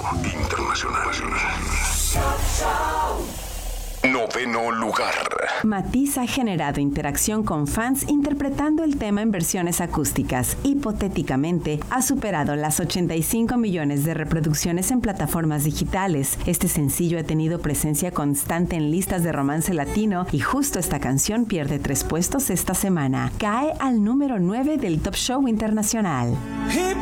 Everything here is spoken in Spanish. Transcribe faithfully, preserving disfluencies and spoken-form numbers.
Internacional. Noveno lugar. Matiz ha generado interacción con fans interpretando el tema en versiones acústicas. Hipotéticamente, ha superado las ochenta y cinco millones de reproducciones en plataformas digitales. Este sencillo ha tenido presencia constante en listas de romance latino y justo esta canción pierde tres puestos esta semana. Cae al número nueve del Top Show Internacional.